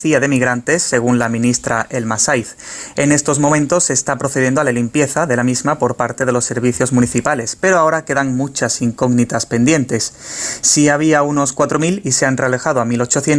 de migrantes, según la ministra Elma Saiz. En estos momentos se está procediendo a la limpieza de la misma por parte de los servicios municipales, pero ahora quedan muchas incógnitas pendientes. Si había unos 4.000 y se han realojado a 1.800,